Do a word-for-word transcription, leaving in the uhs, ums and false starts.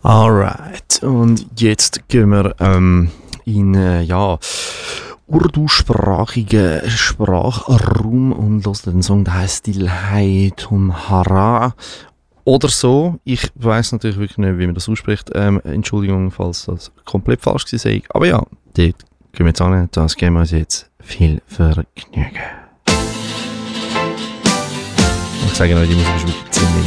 Alright, und jetzt gehen wir ähm, in äh, ja, urdu-sprachigen Sprachraum und hören den Song, der heisst Dilhai Tumhara oder so. Ich weiss natürlich wirklich nicht, wie man das ausspricht. Ähm, Entschuldigung, falls das komplett falsch war. Aber ja, dort gehen wir jetzt an. Das geben wir uns jetzt viel Vergnügen. Ich sage noch, die Musik ist wirklich ziemlich